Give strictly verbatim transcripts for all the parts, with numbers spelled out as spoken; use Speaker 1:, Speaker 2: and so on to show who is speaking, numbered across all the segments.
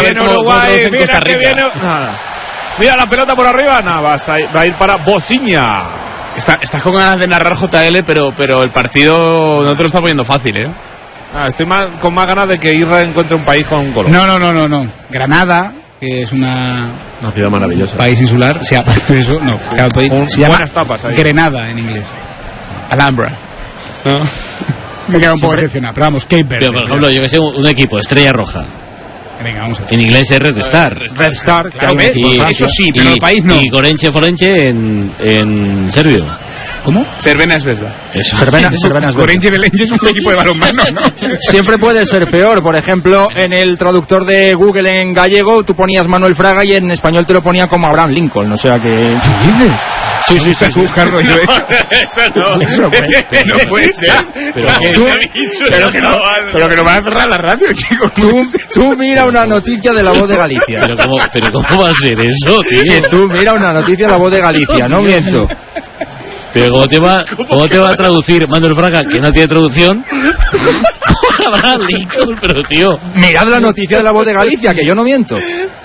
Speaker 1: viene Uruguay, mira que viene. Nada. Mira la pelota por arriba, nada, va a, va a ir para Bosiña.
Speaker 2: Está, estás con ganas de narrar J L, pero, pero el partido no te lo está poniendo fácil, ¿eh?
Speaker 1: Ah, estoy más, con más ganas de que Irra encuentre un país con color.
Speaker 3: No, no, no, no, no. Granada, que es una...
Speaker 1: Una ciudad maravillosa.
Speaker 3: País insular, se llama eso, no, claro, país,
Speaker 1: un,
Speaker 3: se llama
Speaker 1: buenas tapas ahí.
Speaker 3: Grenada en inglés. Alhambra. ¿No? Me queda un poco decepcionado, pero vamos, Cape Verde.
Speaker 4: Pero, por ejemplo, yo que sé, un equipo, Estrella Roja.
Speaker 3: Venga, vamos a ver.
Speaker 4: En inglés es Red Star.
Speaker 3: Red Star, claro,
Speaker 4: y,
Speaker 3: eso sí, pero
Speaker 4: y,
Speaker 3: el país no.
Speaker 4: Y Gorenche Forenche en, en serbio.
Speaker 3: ¿Cómo?
Speaker 2: Cervena Zvezda.
Speaker 4: Eso.
Speaker 5: Cervena, Cervena Zvezda.
Speaker 3: Gorenje Belenche es un equipo de balonmano, ¿no?
Speaker 5: Siempre puede ser peor. Por ejemplo, en el traductor de Google en gallego tú ponías Manuel Fraga y en español te lo ponía como Abraham Lincoln. O sea que...
Speaker 3: Sí, sí, sí. sí. Buscarlo yo.
Speaker 2: Eso no.
Speaker 3: Eso no puede,
Speaker 2: no puede ser.
Speaker 4: Pero,
Speaker 2: tú,
Speaker 3: pero, que no, pero que no van a cerrar la radio, chicos.
Speaker 5: Tú, tú mira una noticia de La Voz de Galicia.
Speaker 4: pero, ¿cómo, pero ¿cómo va a ser eso, tío?
Speaker 5: Que tú mira una noticia de La Voz de Galicia, no miento.
Speaker 4: Pero ¿cómo te va, cómo te va a traducir Manuel Fraga, que no tiene traducción? Abraham Lincoln, pero tío.
Speaker 5: Mirad la noticia de La Voz de Galicia, que yo no miento.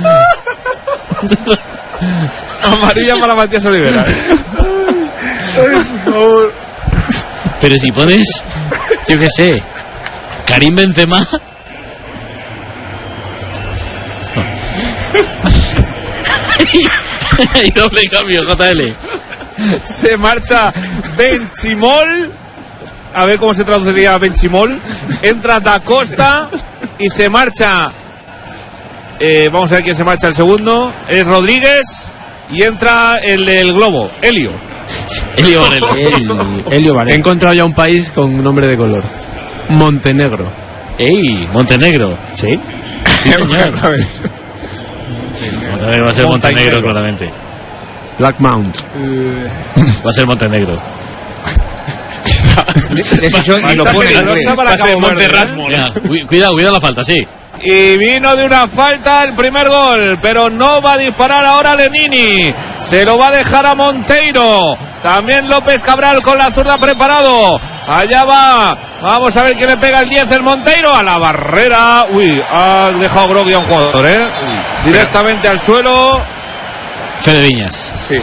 Speaker 1: Amarilla para Matías Olivera. Ay, por favor.
Speaker 4: Pero si pones, yo qué sé, Karim Benzema. Hay doble cambio, J L.
Speaker 1: Se marcha Benchimol. A ver cómo se traduciría Benchimol. Entra Da Costa y se marcha. Eh, vamos a ver quién se marcha el segundo. Es Rodríguez. Y entra el, el globo, Helio.
Speaker 4: Helio Varela.
Speaker 5: El, Helio Varela.
Speaker 2: He encontrado ya un país con nombre de color. Montenegro.
Speaker 4: ¡Ey! Montenegro.
Speaker 5: ¿Sí?
Speaker 4: Sí, señor.
Speaker 3: A ver.
Speaker 4: Montenegro va a ser Montenegro, claramente.
Speaker 2: Black Mount.
Speaker 4: Va a ser Montenegro.
Speaker 3: Y lo pone en inglés.
Speaker 1: para Cabo Verde,
Speaker 2: Monterrasmo,
Speaker 4: Mira, cu- cuidado, cuidado la falta, sí.
Speaker 1: Y vino de una falta el primer gol, pero no va a disparar ahora Lenini. Se lo va a dejar a Monteiro. También López Cabral con la zurda preparado. Allá va. Vamos a ver quién le pega el diez, el Monteiro. A la barrera. Uy, ha dejado groggy a un jugador, ¿eh? Directamente al suelo.
Speaker 4: Fede Viñas.
Speaker 1: Sí.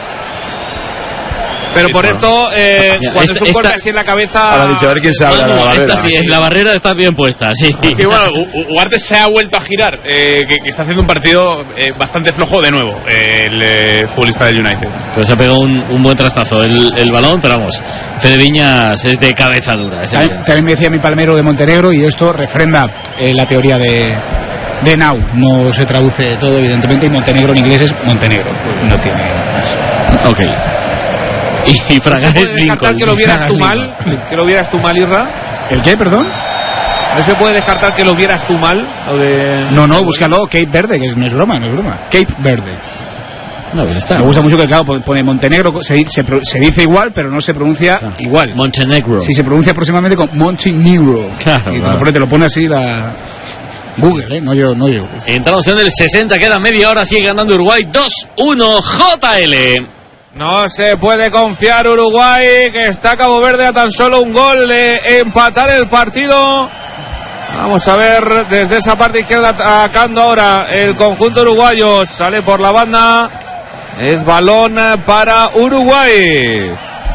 Speaker 1: Pero por esto, eh,
Speaker 4: Mira,
Speaker 1: cuando
Speaker 4: esta-
Speaker 1: es un golpe
Speaker 4: esta-
Speaker 1: así en la cabeza...
Speaker 6: Ahora ha dicho, a ver quién se habla de la
Speaker 4: Vamos,
Speaker 6: barrera.
Speaker 4: esta sí, la barrera está bien puesta, sí.
Speaker 2: Sí, bueno, U- Ugarte se ha vuelto a girar, eh, que, que está haciendo un partido eh, bastante flojo de nuevo, eh, el eh, futbolista del United.
Speaker 4: Pero se ha pegado un, un buen trastazo el, el balón, pero vamos, Fede Viñas es de cabeza dura. Es
Speaker 3: También, también me decía mi palmero de Montenegro y esto refrenda eh, la teoría de, de Nau. No se traduce todo, evidentemente, y Montenegro en inglés es Montenegro. No tiene más.
Speaker 4: Ok. Y, y Fraga
Speaker 1: ¿No se
Speaker 4: es
Speaker 1: puede descartar
Speaker 4: Lincoln.
Speaker 1: que lo vieras
Speaker 3: Fraga
Speaker 1: tú
Speaker 3: es
Speaker 1: mal? ¿Que lo vieras tú mal, Irra?
Speaker 3: ¿El qué, perdón?
Speaker 1: ¿No se puede descartar que lo vieras tú mal? Lo de...
Speaker 3: No, no, búscalo, Cape Verde, que no es broma, no es broma. Cape Verde.
Speaker 4: No, pero está.
Speaker 3: Me gusta mucho que, claro, pone Montenegro, se, se, se dice igual, pero no se pronuncia igual.
Speaker 4: Montenegro.
Speaker 3: Si se pronuncia aproximadamente con Montenegro.
Speaker 4: Claro,
Speaker 3: y te,
Speaker 4: claro.
Speaker 3: lo pone, te lo pone así la... Google, ¿eh? No yo, no yo.
Speaker 4: Entramos en el sesenta, queda media hora, sigue ganando Uruguay dos uno, J L.
Speaker 1: No se puede confiar Uruguay, que está Cabo Verde a tan solo un gol de empatar el partido. Vamos a ver desde esa parte izquierda atacando ahora el conjunto uruguayo. Sale por la banda. Es balón para Uruguay.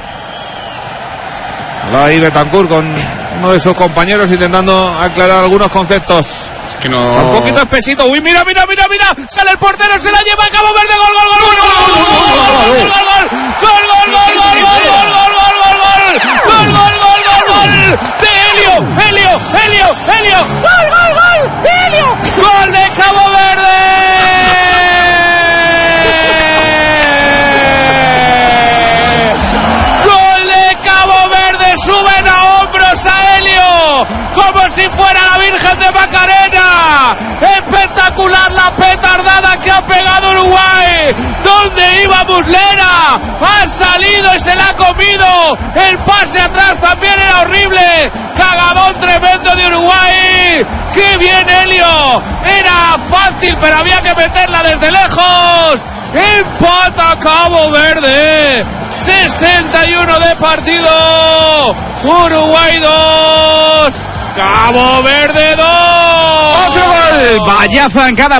Speaker 1: Ahí Betancourt con uno de sus compañeros intentando aclarar algunos conceptos.
Speaker 2: Que no...
Speaker 1: Un poquito espesito. Uy, mira, mira, mira, mira. Sale el portero, se la lleva a Cabo Verde. Gol, gol, gol, gol, gol, gol, gol, gol, gol, gol, gol, gol, gol, de Helio, Helio, Helio, Helio. Gol, gol, gol, de Helio. Gol de Cabo Verde. Gol de Cabo Verde. Suben a hombros a Helio como si fuera la Virgen de Macarena. Espectacular la petardada que ha pegado Uruguay. ¿Dónde iba Muslera? Ha salido y se la ha comido. El pase atrás también era horrible. Cagadón tremendo de Uruguay. ¡Qué bien Helio! Era fácil, pero había que meterla desde lejos. Empata Cabo Verde. sesenta y uno de partido. Uruguay dos. Cabo Verde dos.
Speaker 3: Otro gol. Vaya zancada.